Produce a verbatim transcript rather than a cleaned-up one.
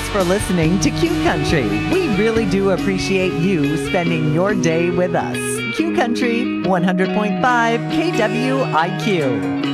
Thanks for listening to Q Country. We really do appreciate you spending your day with us. Q Country, one hundred point five K W I Q.